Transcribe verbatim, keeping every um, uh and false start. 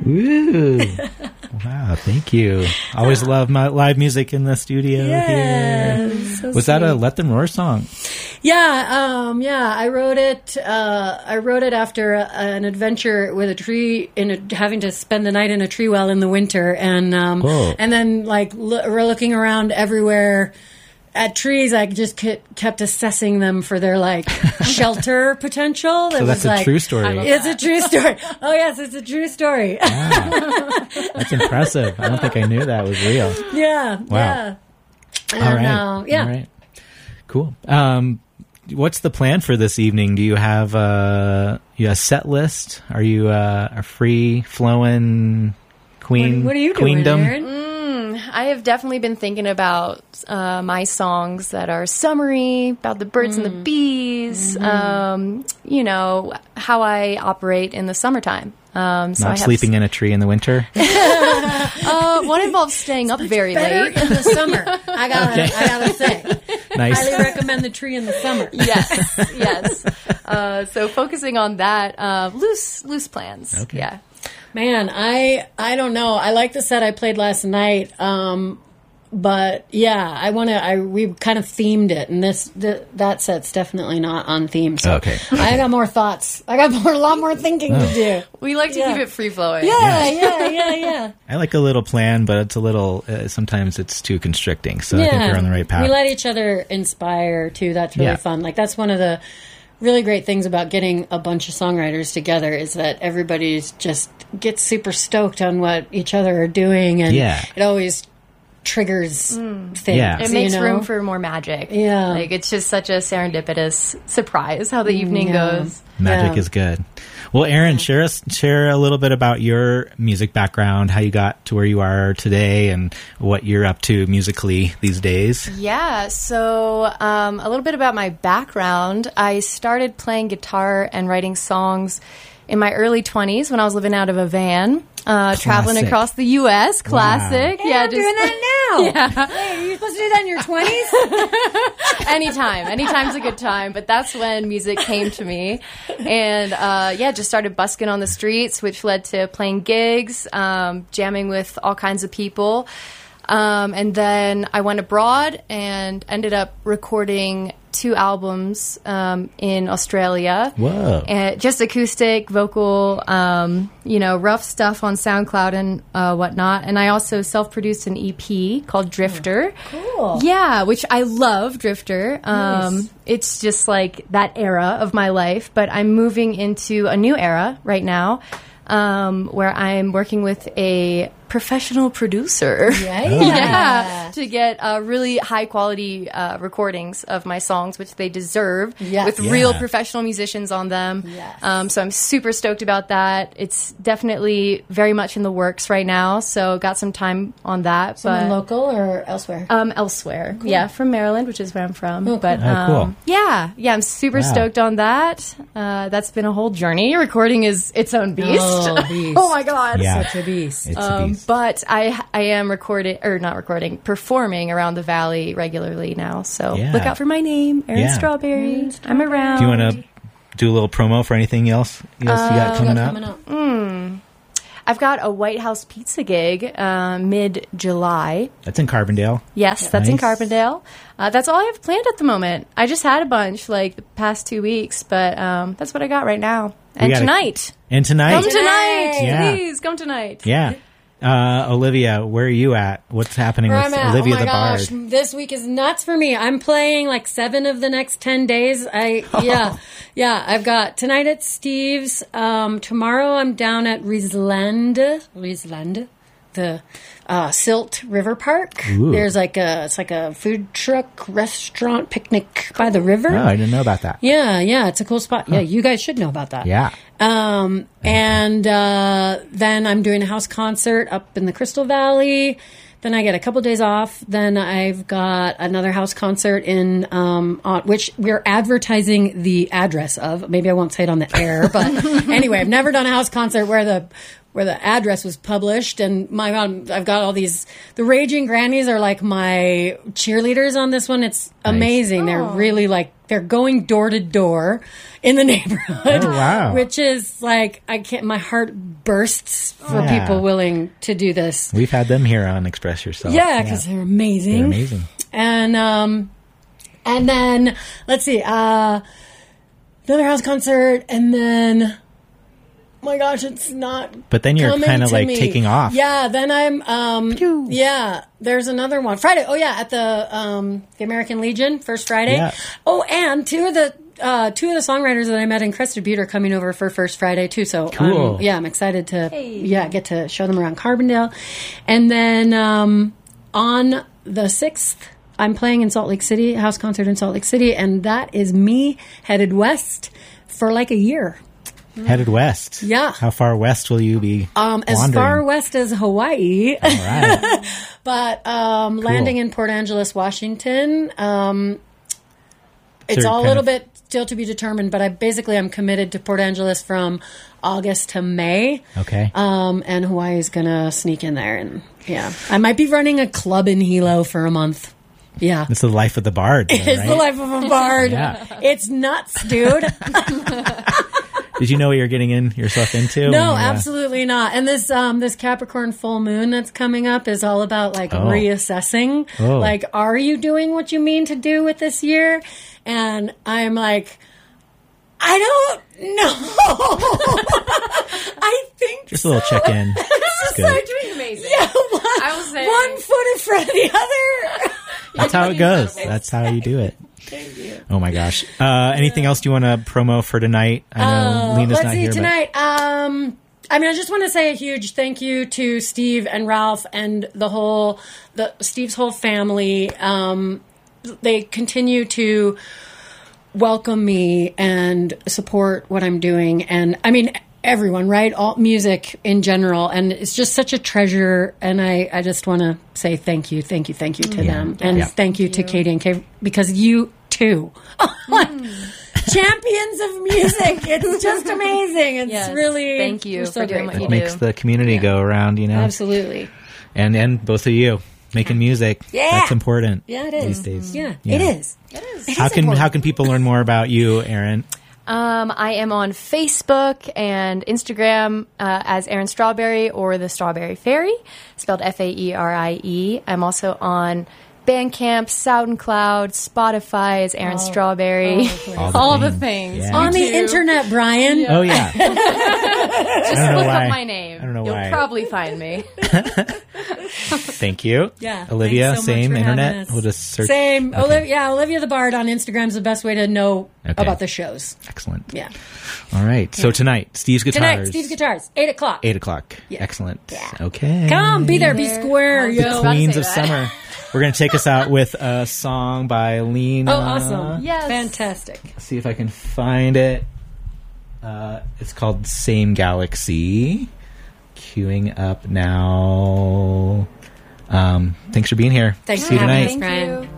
Woo. Wow, thank you. Always love my live music in the studio yes, here. So Was sweet. that a Let Them Roar song? Yeah, um, yeah. I wrote it. Uh, I wrote it after a, an adventure with a tree, in a, having to spend the night in a tree well in the winter, and um, and then like lo- we're looking around everywhere at trees. I just kept, kept assessing them for their like shelter potential. So it that's was a like, true story. It's that. a true story. Oh yes, it's a true story. Wow. That's impressive. I don't think I knew that was real. Yeah. Wow. Yeah. And, All right. Uh, yeah. All right. Cool. Um, what's the plan for this evening? Do you have a, you have a set list? Are you uh, a free flowing queen? What, what are you queendom? doing, Erin? Mm, I have definitely been thinking about uh, my songs that are summery, about the birds mm. and the bees. Mm-hmm. Um, you know, how I operate in the summertime. Um, so Not I have sleeping s- in a tree in the winter? uh, one involves staying up very late. In the summer. I gotta, okay. I gotta say. Nice. Highly recommend the tree in the summer. Yes, yes. Uh, so focusing on that, uh, loose, loose plans. Okay. Yeah. Man, I, I don't know. I like the set I played last night. Um, But yeah, I want to. I we kind of themed it, and this the, that set's definitely not on theme. So okay. I got more thoughts. I got more, a lot more thinking oh. to do. We like to yeah. keep it free flowing. Yeah, yeah, yeah, yeah. I like a little plan, but it's a little. Uh, sometimes it's too constricting. So yeah. I think we're on the right path. We let each other inspire too. That's really yeah. fun. Like that's one of the really great things about getting a bunch of songwriters together is that everybody's just gets super stoked on what each other are doing, and yeah. it always triggers mm. things. Yeah. It makes you know? room for more magic. Yeah. Like it's just such a serendipitous surprise how the evening yeah. goes. Magic yeah. is good. Well, Erin, share us share a little bit about your music background, how you got to where you are today, and what you're up to musically these days. Yeah, so um, a little bit about my background. I started playing guitar and writing songs in my early twenties when I was living out of a van, uh, traveling across the U S Classic. Wow. Hey, yeah, I'm just, doing that now. Yeah. Hey, are you supposed to do that in your twenties? Anytime. Anytime's a good time. But that's when music came to me. And, uh, yeah, just started busking on the streets, which led to playing gigs, um, jamming with all kinds of people. Um, and then I went abroad and ended up recording two albums um, in Australia. Whoa. And just acoustic, vocal, um, you know, rough stuff on SoundCloud and uh, whatnot. And I also self-produced an E P called Drifter. Cool. Yeah, which I love, Drifter. Um, Nice. It's just like that era of my life. But I'm moving into a new era right now. Um, where I'm working with a professional producer. Yeah, Oh. yeah, to get uh, really high quality uh, recordings of my songs, which they deserve, Yes. with Yeah. real professional musicians on them. Yes. Um, so I'm super stoked about that. It's definitely very much in the works right now. So got some time on that. Someone but local or elsewhere? um, elsewhere, yeah, from Maryland, which is where I'm from. Oh, But cool. um, Oh, cool. yeah, yeah, I'm super Wow. stoked on that. Uh, that's been a whole journey. Recording is its own beast. Oh, beast. Oh my god. Yeah. Such a beast. It's a Um, beast. but I I am recording or not recording, performing around the valley regularly now. So Yeah. look out for my name, Erin Yeah. Strawberry. I'm around. Do you want to do a little promo for anything else, else you got coming Got up? coming up. Mm. I've got a White House Pizza gig uh, mid July. That's in Carbondale. Yes, that's in Nice. Carbondale. Uh, that's all I have planned at the moment. I just had a bunch like the past two weeks, but um, that's what I got right now. And gotta- tonight, And tonight. come tonight, Yeah. please come tonight. Yeah. Uh, Olivia, where are you at? What's happening Where with I'm at. Olivia oh my the gosh, Bard? this week is nuts for me. I'm playing like seven of the next ten days. I yeah, yeah. I've got tonight at Steve's. Um, tomorrow I'm down at Riesland, Riesland, the uh, Silt River Park. Ooh. There's like a it's like a food truck restaurant picnic by the river. Oh, I didn't know about that. Yeah, yeah, it's a cool spot. Yeah, you guys should know about that. Yeah. Um, and uh, then I'm doing a house concert up in the Crystal Valley. Then I get a couple days off. Then I've got another house concert in um, on, which we're advertising the address of. Maybe I won't say it on the air, but anyway, I've never done a house concert where the where the address was published. And my God, I've got all these. The Raging Grannies are like my cheerleaders on this one. It's amazing. Nice. They're Oh. really like they're going door to door in the neighborhood. Oh, wow. Which is like I can't. My heart bursts for Yeah. people willing to do this. We've had them here on Express Yourself. Yeah, because they're amazing. They're amazing. And um, and then let's see, uh, another house concert, and then. Oh my gosh, it's not. But then you're coming kind of to like me. taking off. Yeah, then I'm. Um, yeah, there's another one Friday. Oh yeah, at the um, the American Legion, First Friday. Yeah. Oh, and two of the uh, two of the songwriters that I met in Crested Butte are coming over for First Friday too. So Cool. I'm, yeah, I'm excited to Hey. yeah get to show them around Carbondale, and then um, on the sixth. I'm playing in Salt Lake City, a house concert in Salt Lake City, and that is me headed west for like a year. Headed west. Yeah. How far west will you be? Um, as wandering? far west as Hawaii, All right. but um, landing in Port Angeles, Washington. Um, it's So all a kind little of- bit still to be determined, but I basically I'm committed to Port Angeles from August to May. Okay. Um, and Hawaii is gonna sneak in there, and yeah, I might be running a club in Hilo for a month. Yeah. It's the life of the bard. though, It's right? the life of a bard. Yeah. It's nuts, dude. Did you know what you're getting in yourself into? when No, you, uh, absolutely not. And this um this Capricorn full moon that's coming up is all about like Oh. reassessing. Oh. Like, are you doing what you mean to do with this year? And I'm like, I don't know. I think Just a little check in. it's good. like Doing amazing. yeah, one, I was saying- one foot in front of the other. That's how it goes. That's how you do it. Oh my gosh. Uh, anything else you want to promo for tonight? I know Uh, Lena's let's not see here. tonight. Um, I mean, I just want to say a huge thank you to Steve and Ralph and the whole the Steve's whole family. Um, they continue to welcome me and support what I'm doing, and I mean everyone, right? All music in general, and it's just such a treasure. And I, I just want to say thank you, thank you, thank you to Yeah. them, and Yeah. thank you to Katie and Kay because you too. Champions of music. It's just amazing. It's Yes. really Thank you we're so for doing what grateful. you It makes do. the community go around, you know. Absolutely. And and both of you making music. Yeah. That's important. Yeah, it is. These days. Yeah, Yeah. it is. It is. It How is can important. how can people learn more about you, Erin? Um, I am on Facebook and Instagram uh, as Erin Strawberry or the Strawberry Fairy, spelled F A E R I E. I'm also on Bandcamp, SoundCloud, Spotify as Erin Strawberry. All the All the things. things. Yeah. On the YouTube. internet, Brian. Oh yeah. Just I don't know look why. up my name. I don't know You'll why. probably find me. Thank you. Yeah, Olivia, thanks so much same for having internet. us. We'll just search. Same. Okay. Olivia, yeah, Olivia the Bard on Instagram is the best way to know Okay. about the shows. Excellent. Yeah. All right. So tonight, Steve's Guitars. Tonight, Steve's Guitars, eight o'clock. Eight o'clock. Yeah. Excellent. Yeah. Okay. Come, be there, be square, The yo. about to Queens say of that. Summer. We're going to take us out with a song by Lena. Oh, awesome. Yes. Fantastic. See if I can find it. Uh, it's called Same Galaxy. Queuing up now. Um, thanks for being here. Thanks See for you having tonight. us, Thank Brian. you.